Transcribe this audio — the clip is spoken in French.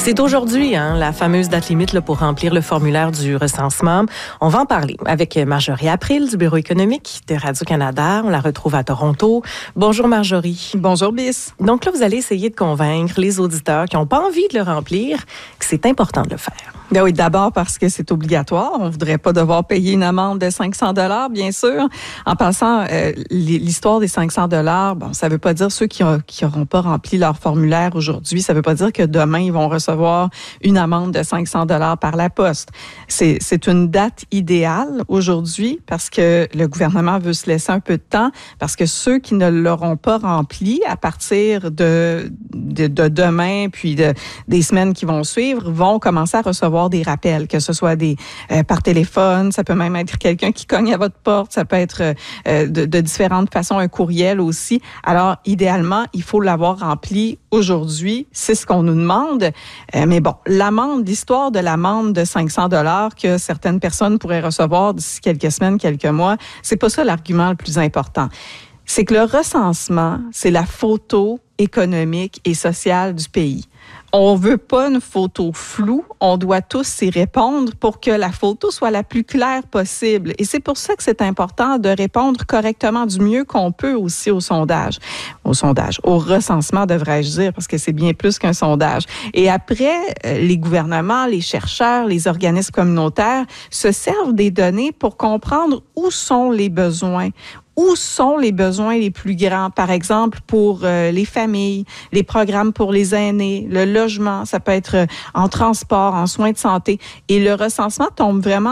C'est aujourd'hui, la fameuse date limite là, pour remplir le formulaire du recensement. On va en parler avec Marjorie April du Bureau économique de Radio-Canada. On la retrouve à Toronto. Bonjour Marjorie. Bonjour Bis. Donc là, vous allez essayer de convaincre les auditeurs qui n'ont pas envie de le remplir que c'est important de le faire. Ben oui, d'abord parce que c'est obligatoire. On voudrait pas devoir payer une amende de 500 $, bien sûr. En passant, l'histoire des 500 $, bon, ça veut pas dire ceux qui auront pas rempli leur formulaire aujourd'hui. Ça veut pas dire que demain ils vont recevoir une amende de 500 $ par la poste. C'est une date idéale aujourd'hui parce que le gouvernement veut se laisser un peu de temps parce que ceux qui ne l'auront pas rempli à partir de demain puis des semaines qui vont suivre vont commencer à recevoir des rappels, que ce soit par téléphone, ça peut même être quelqu'un qui cogne à votre porte, ça peut être de différentes façons, un courriel aussi. Alors, idéalement, il faut l'avoir rempli aujourd'hui, c'est ce qu'on nous demande. Mais bon, l'histoire de l'amende de 500 $ que certaines personnes pourraient recevoir d'ici quelques semaines, quelques mois, c'est pas ça l'argument le plus important. C'est que le recensement, c'est la photo économique et sociale du pays. On veut pas une photo floue, on doit tous s'y répondre pour que la photo soit la plus claire possible. Et c'est pour ça que c'est important de répondre correctement du mieux qu'on peut aussi au recensement, devrais-je dire, parce que c'est bien plus qu'un sondage. Et après, les gouvernements, les chercheurs, les organismes communautaires se servent des données pour comprendre où sont les besoins. Où sont les besoins les plus grands? Par exemple, pour les familles, les programmes pour les aînés, le logement, ça peut être en transport, en soins de santé. Et le recensement tombe vraiment